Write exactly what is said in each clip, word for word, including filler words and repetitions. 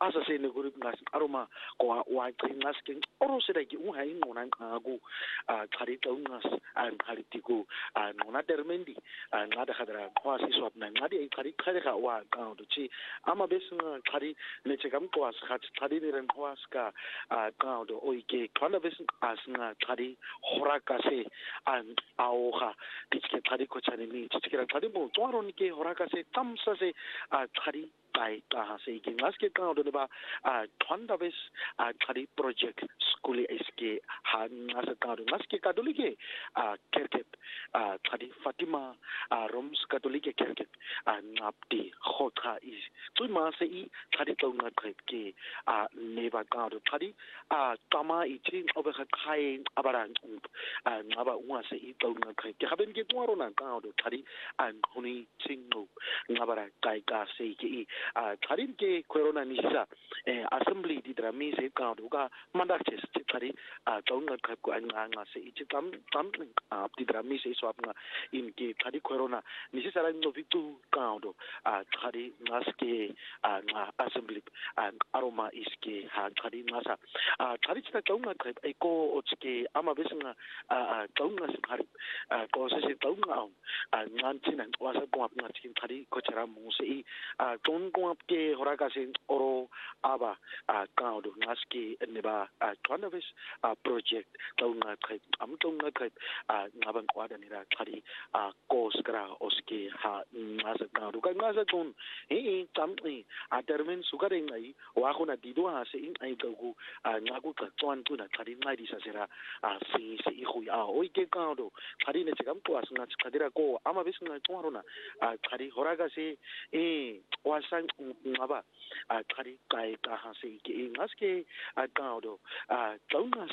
asa se ne guri ngas aroma kwa wa ngas ke oro se da ki u ha ingona ngaku a khari tla ngas a khari tiku a ngona termendi a ngada khadra kwa si swap na ngadi khari khari ga wa ka do chi ama besinga khari ne che kam kwa sa khari ne ren kwa ska a ka do o ke khana besin asinga khari hora ka se an aoga ditske khari ko chane ni ditske khari mo twaro ni ke hora ka se tamsa se a khari tai ka se ke ngas ke ka do ba a thanda bes a khari project school eske ha ngas ka do ngas ke katolike a kerket a khari fatima a roms katolike kerket a ngapti khotha is tu ma se i khari to nga ke a neba ka do khari a tama i tin obe kha khai abarang a ngaba unga se i to nga ke ga ben ke twaro na ka do khari an huni chingu ngabara kai ka se ke a tharin ke corona nisa assembly di drami se ka do ga mandak ches thari a tonga khap ko anga nga se i tam tam a di drami se swap nga in ke thari corona nisi sara no vitu ka do a thari ngas ke a nga assembly an aroma iske ha thari ngasa a thari chita tonga khap ai ko ochke ama besinga a tonga se thari a ko se se tonga a ngantin an wasa ko apna tin thari ko chara mu se i a ton ko ke horaka se oro aba a kaudo ngaski neba a twandavis a project tonga khap am tonga khap a ngaban kwada nira thari a koskra oske ha ngasa kaudo ka ngasa ton e tamni a termen sugare ngai wa khona dido ha se in ai ku a ngaku ka twan tu na thari ngai di sa sera a se se i khu a oi ke kaudo thari ne chegam to asna chadira ko ama bisna twarona a thari horaka se e wasan ngaba a thari kai ka ha se ke ngaske a kaudo a tongas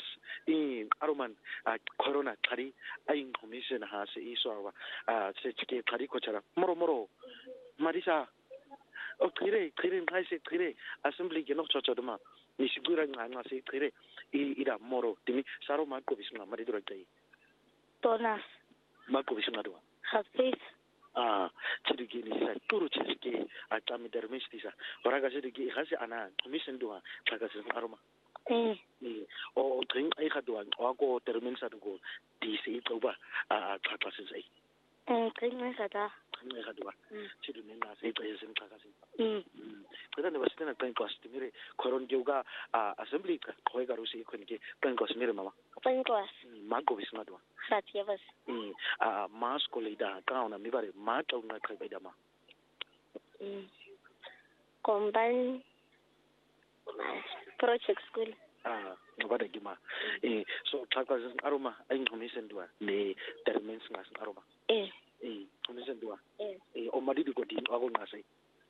e aroman a corona thari ai commission ha se i so a se ke thari ko chara moro moro marisa o khire khire ngai se khire assembly ke no chochodma ni sigura nga se khire i ira moro timi saro ma ko bisna mari dura tai tonas ma ko bisna do Hafiz ah chirigi ni sa turu chirigi a tami dermesti sa oraga chirigi hasi ana commission do taga se aroma eh ni o tring ai ga do o ko termen sa do di se to ba a taga se sai eh tring ai ga da tring ga do ba chiru ne na se to esen taga se mm kada ne basita na pen cost mire koron geuga a assembly ka khoi garu se khon ke pen cost mire mama pen cost ma ko bisna do satia bas eh a mas ko leida ka ona mi bare ma to na kai da ma mm combine project school ah no bada gima eh so taga aroma ai commission do ne termins ngas aroma eh eh commission do eh eh o madi ko di o ko ngasai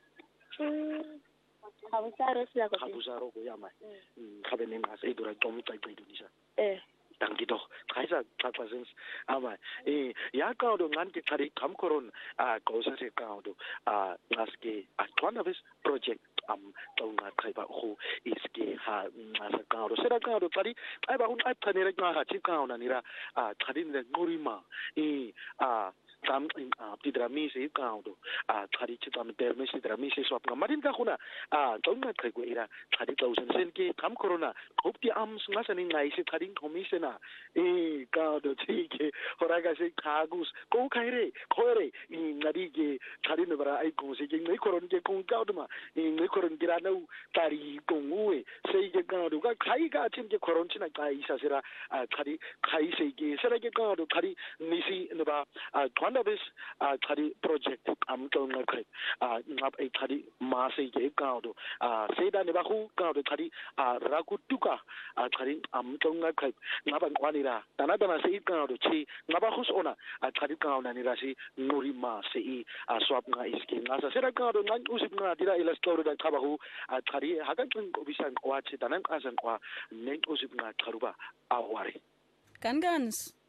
Habusaro sila ko. Habusaro ko yama. Mm, khabe ne ngas e dura tom tai tai dunisa. Eh. Danke doch. Kaisa tatwasens aber eh ya ka do ngan ke thari kam koron a ko se se ka do a ngaske a twandavis project am tonga khaiba ho iske ha ngasa ka do sera ka do tari ai ba un ai thanere ka ha chi ka ona nira a thari ne ngorima eh a tam a tidrami se ka do a thari chi tam terme se tidrami se swap ngamarin ka khuna a tonga khai ko ira thari thousand sen ke kam corona hopti am ngasa ni ngai se thari commission e ka do chi ke horaga se khagus ko khaire khoire i ngari ke thari ne bara ai ko se ke ngai koron ke ko ka do ma i ngai koron gira no tari ko uwe se ke ka do ka khai ka chin ke koron china ka isa sera thari khai se ke sera ke ka do thari nisi ne ba twanda bis thari project am to ngai khai ngap ai thari ma se ke ka do se da ne ba khu ka do thari rakutuka thari am to ngai khai ngaba kwani ra tana tana se ka do chi ngaba khus ona thari ka ona ni ra si nuri ma se i swap nga iski nga sa sera ka do ngan usip nga dira ila story da thaba hu thari hagan ko bisan kwa chi tanan asan kwa nen usip nga tharuba awari kan gans